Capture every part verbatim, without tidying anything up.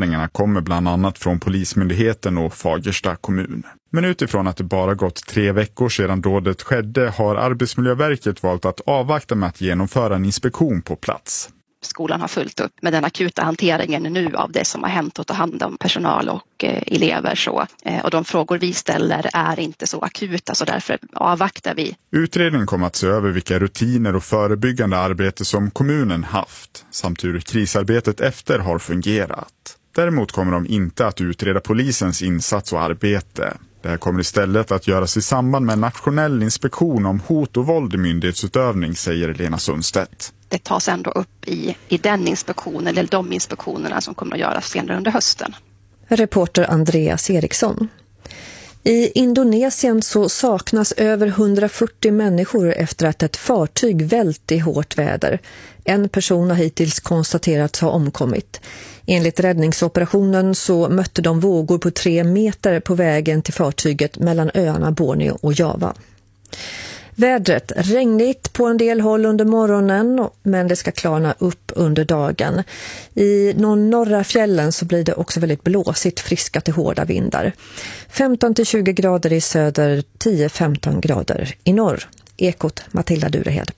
anmälningarna kommer bland annat från Polismyndigheten och Fagersta kommun. Men utifrån att det bara gått tre veckor sedan dådet skedde har Arbetsmiljöverket valt att avvakta med att genomföra en inspektion på plats. Skolan har fullt upp med den akuta hanteringen nu av det som har hänt och ta hand om personal och eh, elever. Så. Eh, och de frågor vi ställer är inte så akuta, så därför avvaktar vi. Utredningen kommer att se över vilka rutiner och förebyggande arbete som kommunen haft samt hur krisarbetet efter har fungerat. Däremot kommer de inte att utreda polisens insats och arbete. Det här kommer istället att göras i samband med en nationell inspektion om hot och våld i myndighetsutövning, säger Lena Sundstedt. Det tas ändå upp i, i den inspektionen eller de inspektionerna som kommer att göras senare under hösten. Reporter Andreas Eriksson. I Indonesien så saknas över hundrafyrtio människor efter att ett fartyg vält i hårt väder. En person har hittills konstaterats ha omkommit. Enligt räddningsoperationen så mötte de vågor på tre meter på vägen till fartyget mellan öarna Borneo och Java. Vädret regnigt på en del håll under morgonen, men det ska klarna upp under dagen. I någon norra fjällen så blir det också väldigt blåsigt, friska till hårda vindar. femton till tjugo grader i söder, tio till femton grader i norr. Ekot, Matilda Durehed.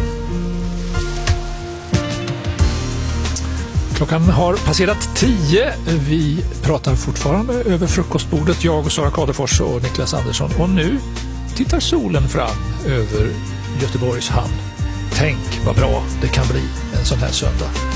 Klockan har passerat tio. Vi pratar fortfarande över frukostbordet, jag och Sara Kadefors och Niklas Andersson. Och nu tittar solen fram över Göteborgs hamn. Tänk vad bra det kan bli en sån här söndag.